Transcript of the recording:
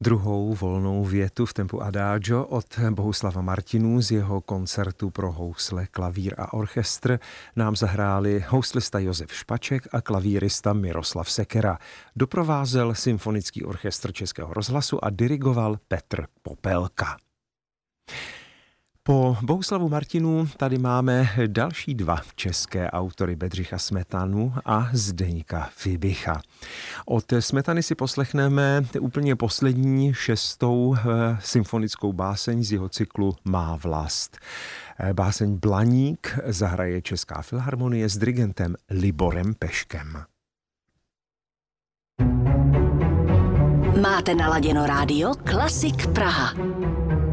Druhou volnou větu v tempu Adagio od Bohuslava Martinů z jeho koncertu pro housle, klavír a orchestr nám zahráli houslista Josef Špaček a klavírista Miroslav Sekera. Doprovázel Symfonický orchestr Českého rozhlasu a dirigoval Petr Popelka. Po Bohuslavu Martinů tady máme další dva české autory, Bedřicha Smetanu a Zdeňka Fibicha. Od Smetany si poslechneme úplně poslední, 6. symfonickou báseň z jeho cyklu Má vlast. Báseň Blaník zahraje Česká filharmonie s dirigentem Liborem Peškem. Máte naladěno rádio Klasik Praha.